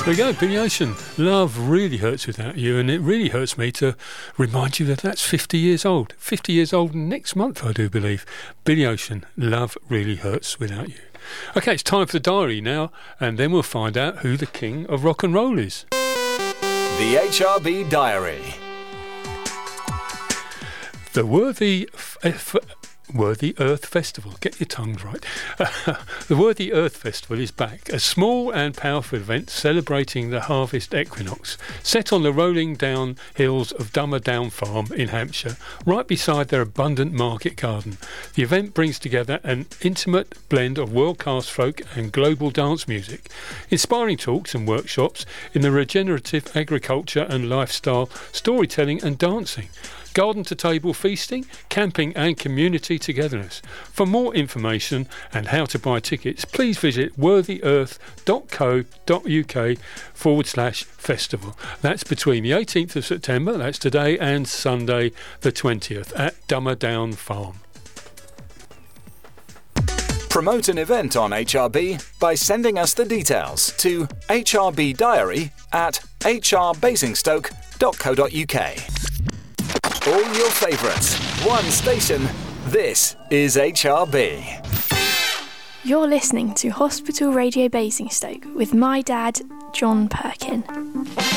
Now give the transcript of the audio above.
There we go, Billy Ocean. Love really hurts without you, and it really hurts me to remind you that that's 50 years old. 50 years old next month, I do believe. Billy Ocean, Love Really Hurts Without You. Okay, it's time for the diary now, and then we'll find out who the king of rock and roll is. The HRB Diary. The Worthy Earth Festival. Get your tongues right. The Worthy Earth Festival is back, a small and powerful event celebrating the harvest equinox, set on the rolling down hills of Dummer Down Farm in Hampshire, right beside their abundant market garden. The event brings together an intimate blend of world-class folk and global dance music, inspiring talks and workshops in the regenerative agriculture and lifestyle, storytelling and dancing, garden-to-table feasting, camping and community togetherness. For more information and how to buy tickets, please visit worthyearth.co.uk/festival. That's between the 18th of September, that's today, and Sunday the 20th at Dummer Down Farm. Promote an event on HRB by sending us the details to hrbdiary@hrbasingstoke.co.uk. All your favourites, one station. This is HRB. You're listening to Hospital Radio Basingstoke with my dad, John Perkin.